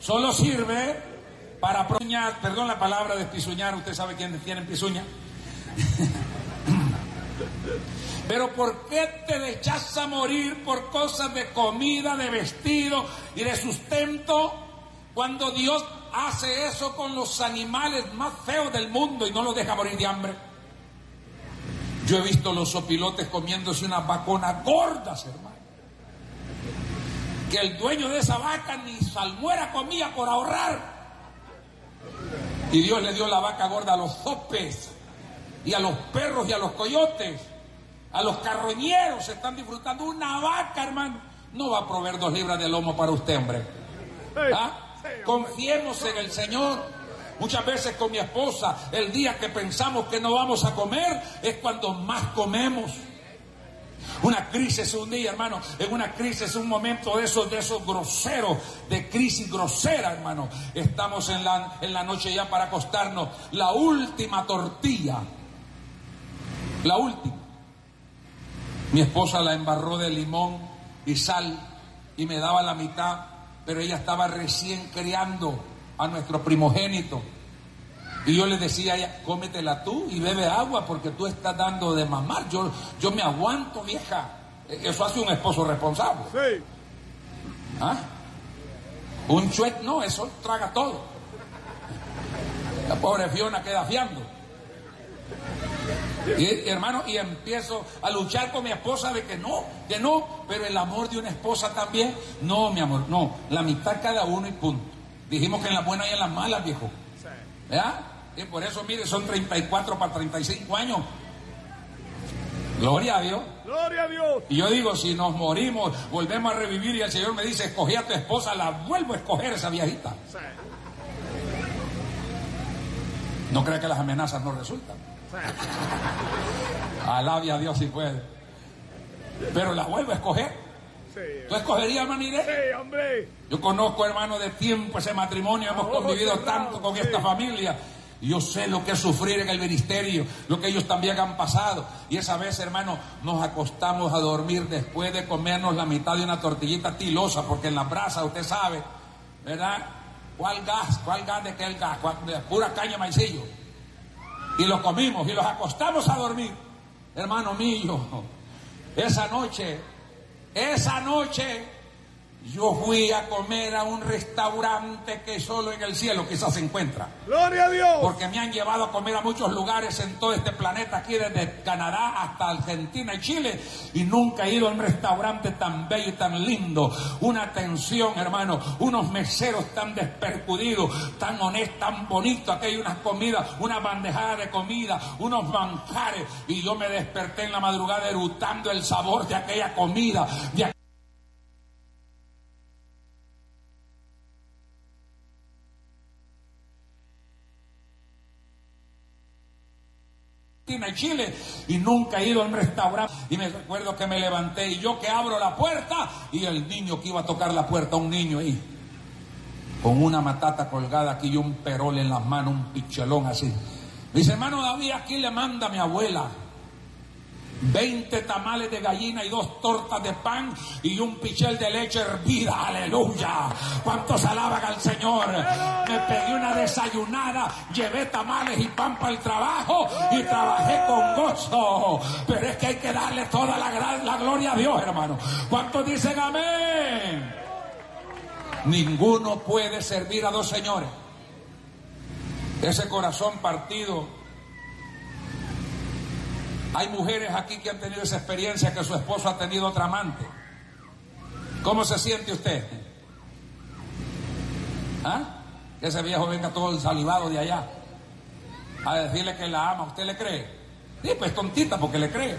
solo sirve para pizuñar, perdón la palabra de pizuñar, usted sabe quiénes tienen pizuña. Pero ¿por qué te echas a morir por cosas de comida, de vestido y de sustento, cuando Dios hace eso con los animales más feos del mundo y no los deja morir de hambre? Yo he visto los sopilotes comiéndose unas vaconas gordas, hermano, que el dueño de esa vaca ni salmuera comía por ahorrar. Y Dios le dio la vaca gorda a los zopes y a los perros y a los coyotes, a los carroñeros. Se están disfrutando una vaca, hermano. No va a proveer 2 libras de lomo para usted, hombre. ¿Ah? Confiemos en el Señor. Muchas veces con mi esposa, el día que pensamos que no vamos a comer es cuando más comemos. Una crisis un día, hermano, en una crisis, un momento de esos groseros, de crisis grosera, hermano. Estamos en la noche ya para acostarnos. La última tortilla, la última. Mi esposa la embarró de limón y sal y me daba la mitad, pero ella estaba recién criando a nuestro primogénito. Y yo le decía a ella, cómetela tú y bebe agua porque tú estás dando de mamar. Yo me aguanto, vieja. Eso hace un esposo responsable. Sí. ¿Ah? Un chuet, no, eso traga todo. La pobre Fiona queda fiando. Y, hermano, y empiezo a luchar con mi esposa de que no, pero el amor de una esposa también. No, mi amor, no, la mitad cada uno y punto. Dijimos que en las buenas y en las malas, viejo. ¿Verdad? Y por eso, mire, son 34 para 35 años. Gloria a Dios. Gloria a Dios. Y yo digo, si nos morimos, volvemos a revivir y el Señor me dice, escogí a tu esposa, la vuelvo a escoger esa viejita. Sí. No crea que las amenazas no resultan. Sí. Alabe a Dios si puede. Pero la vuelvo a escoger. Sí. ¿Tú escogerías, Maniré? Sí, hombre. Yo conozco, hermano, de tiempo ese matrimonio, hemos convivido tanto con esta familia. Y yo sé lo que es sufrir en el ministerio, lo que ellos también han pasado. Y esa vez, hermano, nos acostamos a dormir después de comernos la mitad de una tortillita tilosa, porque en la brasa, usted sabe, ¿verdad? ¿Cuál gas de qué el gas? De pura caña de maicillo. Y lo comimos y los acostamos a dormir. Hermano mío, esa noche, yo fui a comer a un restaurante que solo en el cielo quizás se encuentra. Gloria a Dios. Porque me han llevado a comer a muchos lugares en todo este planeta, aquí desde Canadá hasta Argentina y Chile, y nunca he ido a un restaurante tan bello y tan lindo. Una atención, hermano, unos meseros tan despercudidos, tan honestos, tan bonitos. Aquí hay unas comidas, una bandejada de comida, unos manjares, y yo me desperté en la madrugada eructando el sabor de aquella comida, de y Chile, y nunca he ido a un restaurante. Y me recuerdo que me levanté y yo que abro la puerta y el niño que iba a tocar la puerta, un niño ahí con una matata colgada aquí y un perol en las manos, un pichelón así. Me dice, hermano David, aquí le manda mi abuela 20 tamales de gallina y 2 tortas de pan y un pichel de leche hervida. ¡Aleluya! ¿Cuántos alaban al Señor? Me pegué una desayunada, llevé tamales y pan para el trabajo y trabajé con gozo. Pero es que hay que darle toda la gloria a Dios, hermano. ¿Cuántos dicen amén? Ninguno puede servir a 2 señores. Ese corazón partido. Hay mujeres aquí que han tenido esa experiencia, que su esposo ha tenido otra amante. ¿Cómo se siente usted? ¿Ah? Que ese viejo venga todo salivado de allá a decirle que la ama. ¿Usted le cree? Sí, pues tontita porque le cree.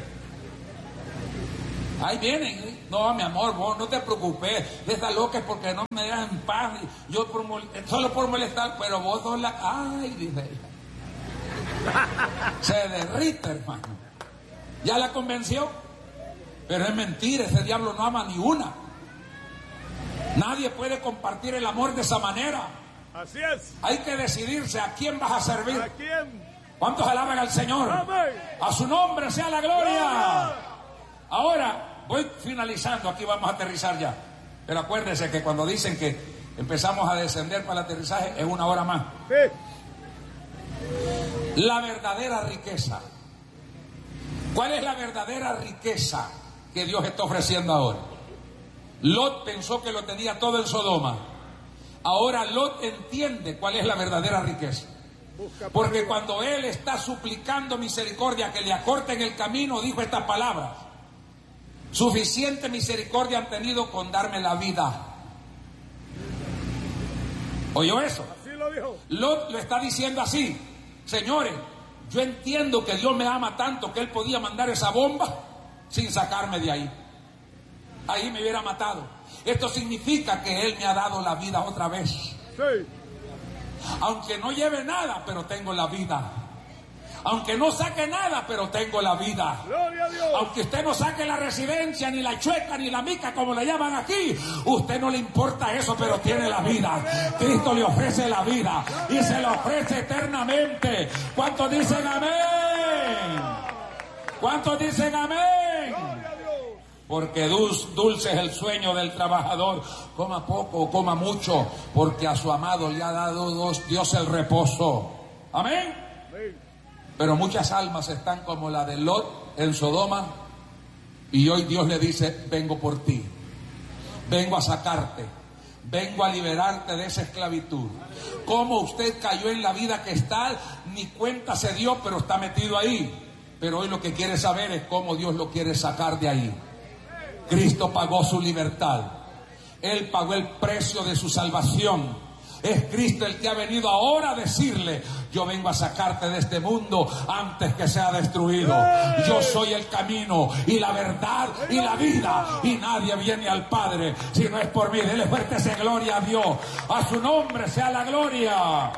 Ahí vienen. No, mi amor, vos no te preocupes. Esta loca es porque no me dejan en paz. Yo solo por molestar, pero vos sos la... Ay, dice ella. Se derrite, hermano. Ya la convenció, pero es mentira, ese diablo no ama ni una. Nadie puede compartir el amor de esa manera. Así es. Hay que decidirse a quién vas a servir. ¿A quién? ¿Cuántos alaban al Señor? Amén. A su nombre sea la gloria. ¡Gloria! Ahora voy finalizando, aquí vamos a aterrizar ya. Pero acuérdense que cuando dicen que Empezamos a descender para el aterrizaje, es 1 hora más. Sí. La verdadera riqueza. ¿Cuál es la verdadera riqueza que Dios está ofreciendo ahora? Lot pensó que lo tenía todo en Sodoma. Ahora Lot entiende cuál es la verdadera riqueza. Porque cuando él está suplicando misericordia, que le acorten el camino, dijo estas palabras: suficiente misericordia han tenido con darme la vida. ¿Oyó eso? Así lo dijo. Lot lo está diciendo así: señores, yo entiendo que Dios me ama tanto que Él podía mandar esa bomba sin sacarme de ahí. Ahí me hubiera matado. Esto significa que Él me ha dado la vida otra vez. Sí. Aunque no lleve nada, pero tengo la vida. Aunque no saque nada, pero tengo la vida. Gloria a Dios. Aunque usted no saque la residencia, ni la chueca, ni la mica, como le llaman aquí, usted no le importa eso, pero tiene la vida. Cristo le ofrece la vida y se la ofrece eternamente. ¿Cuántos dicen amén? ¿Cuántos dicen amén? Gloria a Dios. Porque dulce es el sueño del trabajador, coma poco o coma mucho, porque a su amado le ha dado Dios el reposo. Amén. Sí. Pero muchas almas están como la de Lot en Sodoma, y hoy Dios le dice: vengo por ti, vengo a sacarte, vengo a liberarte de esa esclavitud. Como usted cayó en la vida que está, ni cuenta se dio, pero está metido ahí. Pero hoy lo que quiere saber es cómo Dios lo quiere sacar de ahí. Cristo pagó su libertad. Él pagó el precio de su salvación. Es Cristo el que ha venido ahora a decirle: yo vengo a sacarte de este mundo antes que sea destruido. Yo soy el camino y la verdad y la vida, y nadie viene al Padre si no es por mí. Dele fuerte esa gloria a Dios. A su nombre sea la gloria.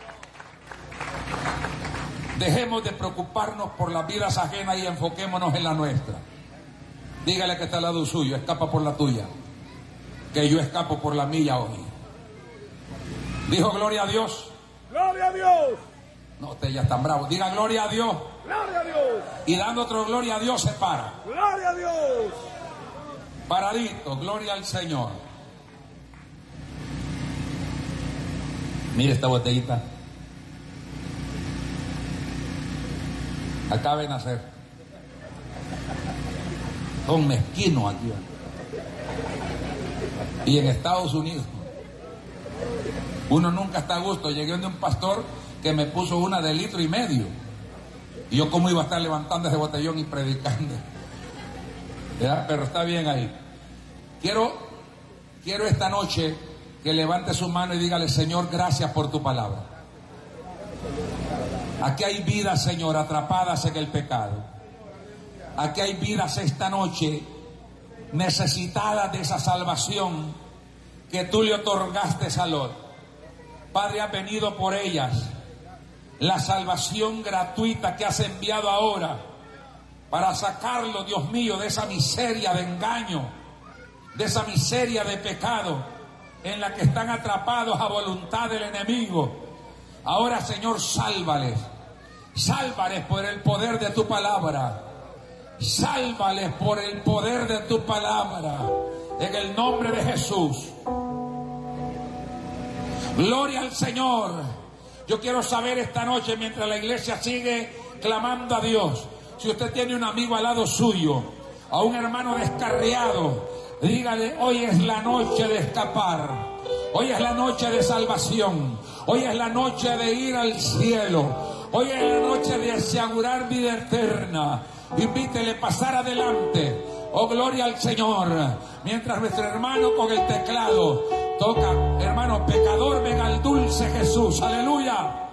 Dejemos de preocuparnos por las vidas ajenas y enfoquémonos en la nuestra. Dígale que está al lado suyo: escapa por la tuya, que yo escapo por la mía hoy. Dijo gloria a Dios. Gloria a Dios. No, usted ya está bravo. Diga gloria a Dios. Gloria a Dios. Y dando otro gloria a Dios se para. Gloria a Dios. Paradito, gloria al Señor. Mire esta botellita. Acaba de nacer. Son mezquinos aquí. Y en Estados Unidos uno nunca está a gusto. Llegué donde un pastor que me puso una de 1,5 litros. Y yo, ¿cómo iba a estar levantando ese botellón y predicando? ¿Ya? Pero está bien ahí. Quiero esta noche que levante su mano y dígale: Señor, gracias por tu palabra. Aquí hay vidas, Señor, atrapadas en el pecado. Aquí hay vidas esta noche necesitadas de esa salvación que tú le otorgaste a Lot. Padre, has venido por ellas. La salvación gratuita que has enviado ahora para sacarlo, Dios mío, de esa miseria de engaño, de esa miseria de pecado en la que están atrapados a voluntad del enemigo. Ahora, Señor, sálvales. Sálvales por el poder de tu palabra. Sálvales por el poder de tu palabra. En el nombre de Jesús. Gloria al Señor. Yo quiero saber esta noche, mientras la iglesia sigue clamando a Dios, si usted tiene un amigo al lado suyo, a un hermano descarriado, dígale: hoy es la noche de escapar. Hoy es la noche de salvación. Hoy es la noche de ir al cielo. Hoy es la noche de asegurar vida eterna. Invítele, pasar adelante. Oh, gloria al Señor. Mientras nuestro hermano con el teclado toca: hermano pecador, venga al dulce Jesús. Aleluya.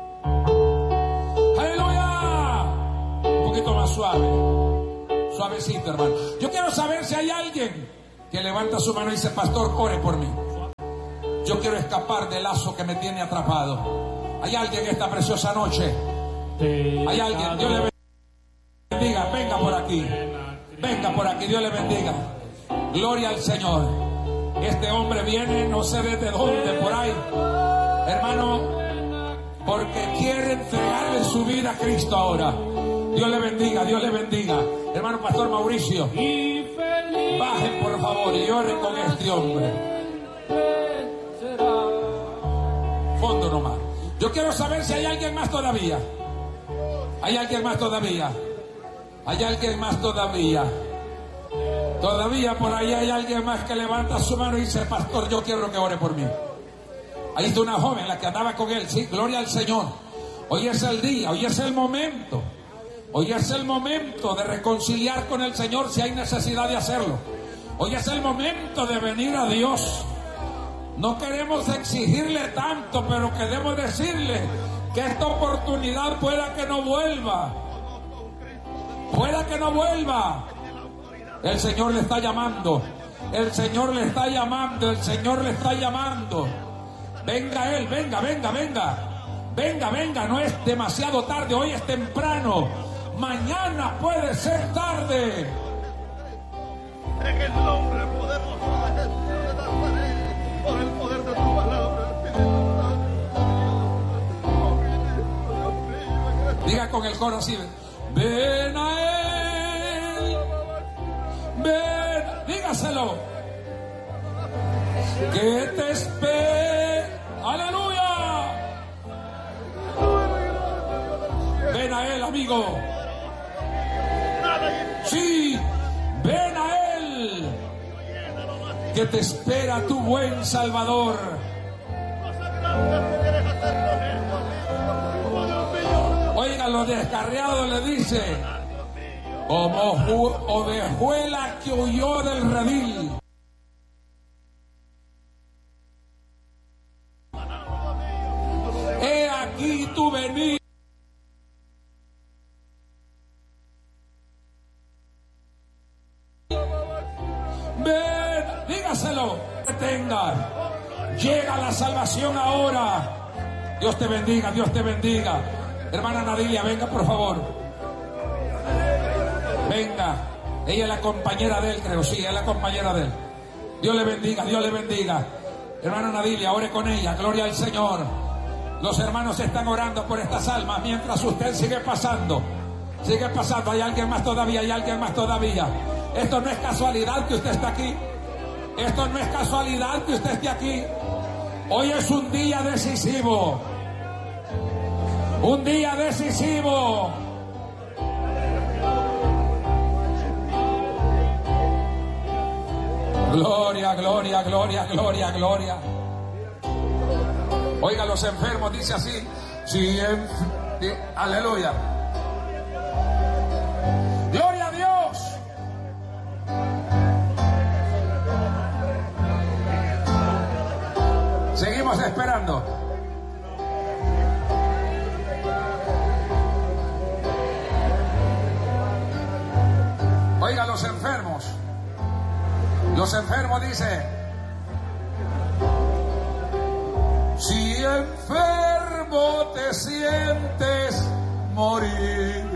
Aleluya. Un poquito más suave. Suavecito, hermano. Yo quiero saber si hay alguien que levanta su mano y dice: pastor, ore por mí. Yo quiero escapar del lazo que me tiene atrapado. ¿Hay alguien esta preciosa noche? ¿Hay alguien? Dios le bendiga. Venga por aquí. Venga por aquí. Dios le bendiga. Gloria al Señor. Este hombre viene, no sé desde dónde, por ahí, hermano, porque quiere entregarle su vida a Cristo ahora. Dios le bendiga. Dios le bendiga. Hermano Pastor Mauricio, baje por favor y ore con este hombre. fondo nomás. Yo quiero saber si hay alguien más todavía. ¿Hay alguien más todavía? ¿Hay alguien más todavía? Todavía por ahí hay alguien más que levanta su mano y dice: pastor, yo quiero que ore por mí. Ahí está una joven, la que andaba con él. Sí, gloria al Señor. Hoy es el día, hoy es el momento. Hoy es el momento de reconciliar con el Señor si hay necesidad de hacerlo. Hoy es el momento de venir a Dios. No queremos exigirle tanto, pero queremos decirle que esta oportunidad pueda que no vuelva. Pueda que no vuelva. El Señor le está llamando. El Señor le está llamando. El Señor le está llamando. Venga Él, venga, venga, venga. Venga, venga, no es demasiado tarde. Hoy es temprano. Mañana puede ser tarde. En el nombre poderoso de Jesús de Nazaret, por el poder de tu palabra. Diga con el coro así: ven a Él. Ven, dígaselo. Que te espera. Aleluya. Ven a Él, amigo. Sí, ven a Él, que te espera tu buen Salvador. Oiga, los descarriados le dice: como ovejuela que huyó del redil. He aquí tu venir. Ven, dígaselo. Que tenga. Llega la salvación ahora. Dios te bendiga, Dios te bendiga. Hermana Nadilia, venga por favor. Venga. Ella es la compañera de él, creo. Sí, es la compañera de él. Dios le bendiga, Dios le bendiga. Hermana Nadilia, ore con ella. Gloria al Señor. Los hermanos están orando por estas almas mientras usted sigue pasando. Sigue pasando. Hay alguien más todavía, hay alguien más todavía. Esto no es casualidad que usted está aquí. Esto no es casualidad que usted esté aquí. Hoy es un día decisivo. Un día decisivo. Gloria, gloria, gloria, gloria, gloria. Oiga, los enfermos, dice así. Sí, aleluya. Gloria a Dios. Seguimos esperando. Oiga, los enfermos. Los enfermos dicen: si enfermo te sientes morir,